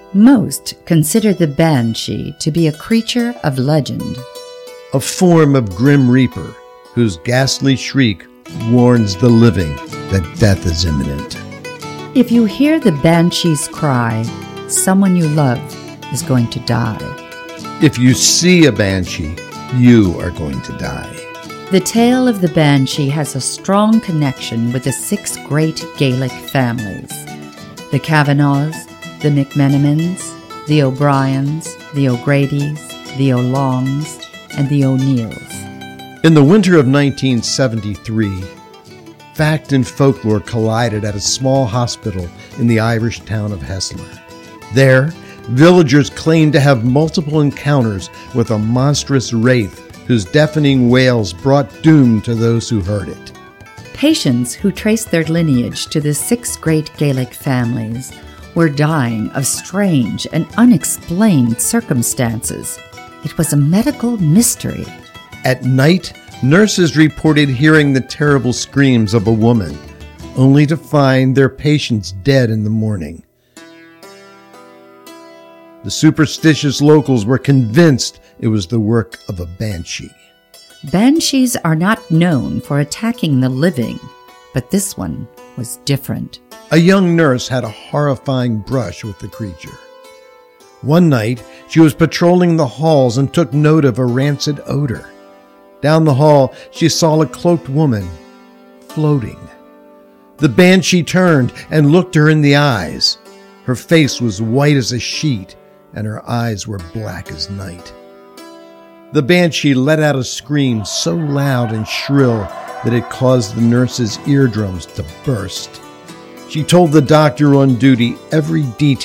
Most consider the banshee to be a creature of legend. A form of Grim Reaper whose ghastly shriek warns the living that death is imminent. If you hear the banshee's cry, someone you love is going to die. If you see a banshee, you are going to die. The tale of the banshee has a strong connection with the 6 great Gaelic families: the Kavanaghs, the McMenamins, the O'Briens, the O'Gradys, the O'Longs, and the O'Neills. In the winter of 1973, fact and folklore collided at a small hospital in the Irish town of Hessler. There, villagers claimed to have multiple encounters with a monstrous wraith whose deafening wails brought doom to those who heard it. Patients who traced their lineage to the 6 great Gaelic families were dying of strange and unexplained circumstances. It was a medical mystery. At night, nurses reported hearing the terrible screams of a woman, only to find their patients dead in the morning. The superstitious locals were convinced it was the work of a banshee. Banshees are not known for attacking the living, but this one was different. A young nurse had a horrifying brush with the creature. One night, she was patrolling the halls and took note of a rancid odor. Down the hall, she saw a cloaked woman floating. The banshee turned and looked her in the eyes. Her face was white as a sheet, and her eyes were black as night. The banshee let out a scream so loud and shrill that it caused the nurse's eardrums to burst. She told the doctor on duty every detail